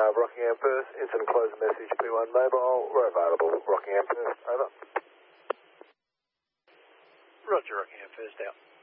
Rockingham First, incident closed message, P1 mobile, we're available. Rockingham First, over. Roger, Rockingham First out.